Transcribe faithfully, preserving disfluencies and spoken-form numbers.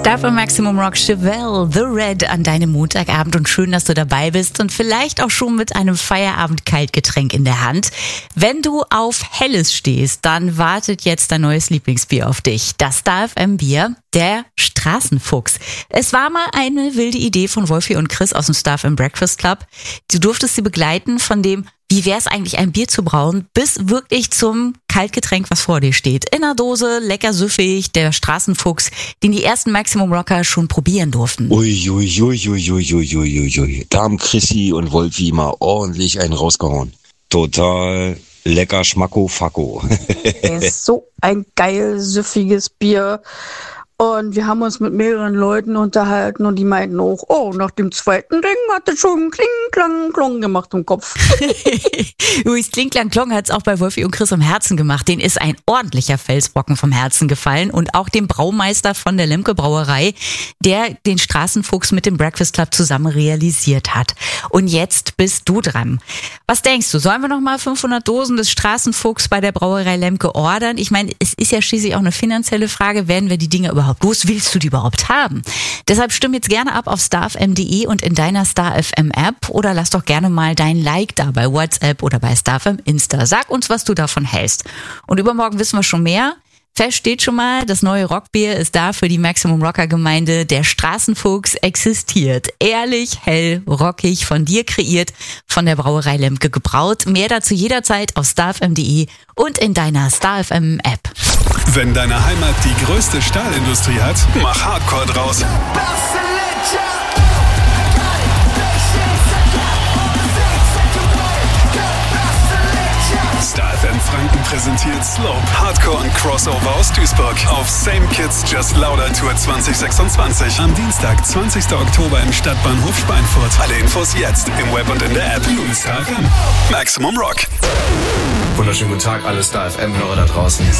Star F M Maximum Rock, Chevelle, The Red an deinem Montagabend und schön, dass du dabei bist und vielleicht auch schon mit einem Feierabend-Kaltgetränk in der Hand. Wenn du auf Helles stehst, dann wartet jetzt dein neues Lieblingsbier auf dich. Das Star F M Bier, der Straßenfuchs. Es war mal eine wilde Idee von Wolfi und Chris aus dem Star F M Breakfast Club. Du durftest sie begleiten von dem, wie wäre es eigentlich, ein Bier zu brauen, bis wirklich zum Kaltgetränk, was vor dir steht. In einer Dose, lecker süffig, der Straßenfuchs, den die ersten Maximum Rocker schon probieren durften. Uiuiuiuiuiuiui. Da haben Chrissy und Wolfi mal ordentlich einen rausgehauen. Total lecker Schmacko-Facko. Es ist so ein geil, süffiges Bier. Und wir haben uns mit mehreren Leuten unterhalten und die meinten auch, oh, nach dem zweiten Ding hat es schon kling, klang, klong gemacht im Kopf. Übrigens, kling, klang, klong hat es auch bei Wolfi und Chris am Herzen gemacht. Denen ist ein ordentlicher Felsbrocken vom Herzen gefallen und auch dem Braumeister von der Lemke Brauerei, der den Straßenfuchs mit dem Breakfast Club zusammen realisiert hat. Und jetzt bist du dran. Was denkst du, sollen wir noch mal fünfhundert Dosen des Straßenfuchs bei der Brauerei Lemke ordern? Ich meine, es ist ja schließlich auch eine finanzielle Frage, werden wir die Dinge überhaupt los? Willst du die überhaupt haben? Deshalb stimm jetzt gerne ab auf star f m punkt d e und in deiner Star F M App oder lass doch gerne mal dein Like da bei WhatsApp oder bei Star F M Insta. Sag uns, was du davon hältst. Und übermorgen wissen wir schon mehr. Fest steht schon mal, das neue Rockbier ist da für die Maximum Rocker Gemeinde. Der Straßenfuchs existiert. Ehrlich, hell, rockig, von dir kreiert, von der Brauerei Lemke gebraut. Mehr dazu jederzeit auf star f m punkt d e und in deiner Star F M App. Wenn deine Heimat die größte Stahlindustrie hat, mach Hardcore draus. Star F M Franken präsentiert Slope, Hardcore und Crossover aus Duisburg auf Same Kids Just Louder Tour zwanzig sechsundzwanzig. Am Dienstag, zwanzigsten Oktober im Stadtbahnhof Schweinfurt. Alle Infos jetzt im Web und in der App. Star F M. Maximum Rock. Wunderschönen guten Tag, alle Star F M-Hörer da draußen.